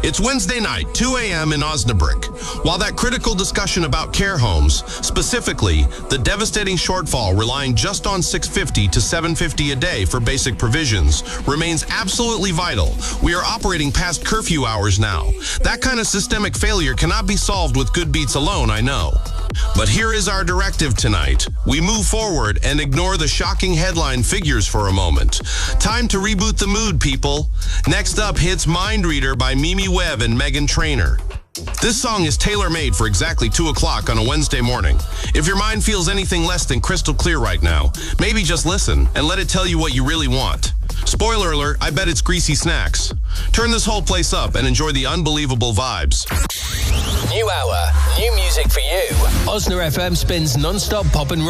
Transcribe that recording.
It's Wednesday night, 2 a.m. in Osnabrück. While that critical discussion about care homes, specifically the devastating shortfall relying just on $650 to $750 a day for basic provisions, remains absolutely vital, we are operating past curfew hours now. That kind of systemic failure cannot be solved with good beats alone, I know. But here is our directive tonight. We move forward and ignore the shocking headline figures for a moment. Time to reboot the mood, people. Next up hits Mind Reader by Mimi Webb and Meghan Trainor. This song is tailor-made for exactly 2 o'clock on a Wednesday morning. If your mind feels anything less than crystal clear right now, maybe just listen and let it tell you what you really want. Spoiler alert, I bet it's greasy snacks. Turn this whole place up and enjoy the unbelievable vibes. New hour, new music for you. Osna FM spins non-stop pop and rock.